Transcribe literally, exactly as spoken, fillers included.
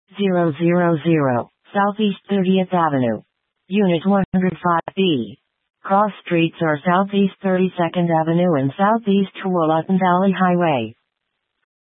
zero zero zero, Southeast thirtieth Avenue. Unit one hundred five B. Cross streets are Southeast thirty-second Avenue and Southeast Tualatin Valley Highway.